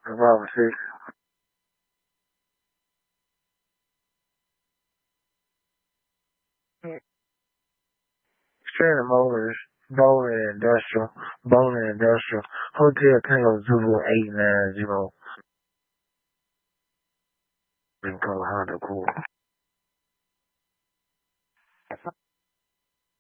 About 6. Stranded Motors, Bowling Industrial, Hotel Tango Zulu 890, in Honda Cool.